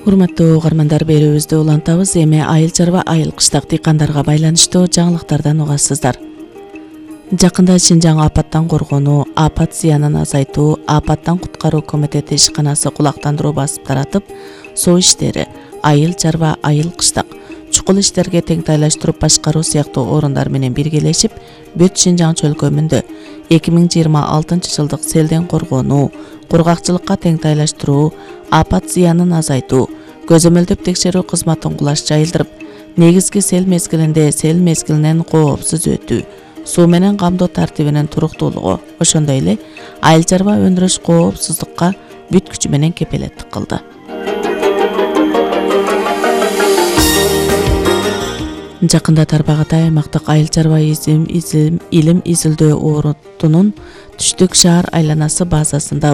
Урматтуу угармандар, берүүбүздү улантабыз. Эми айыл чарба айыл кыштак дыйкандарга байланыштуу жаңылыктардан угасыздар. Жакында Шинжаң апаттан коргонуу, апат зыянын азайтуу, апаттан куткаруу комитети ишканасы кулактандыруу басып таратып, суу иштери, айыл чарба айыл кыштак, чукул иштерге теңтайлаштырып башкаруу сыяктуу орундар менен биргелешип, бүт Шинжаң чөлкөмүндө 2026 жылдык селден коргонуу, кургакчылыкка теңтайлаштыруу, апат зыянын азайтуу, көзөмөлдөп текшерүү кызматын кулаш жайылдырып, негизги сел мезгилинде сел мезгилинен коопсуз өтүү, суу менен камдоо тартибинин туруктуулугу, ошондой эле айыл чарба өндүрүш коопсуздукка бүт күчү менен кепелеттик кылды. Жакында Тарбағатай аймактык айыл чарба илим изилдөө орутунун түштүк шаар айланасы базасында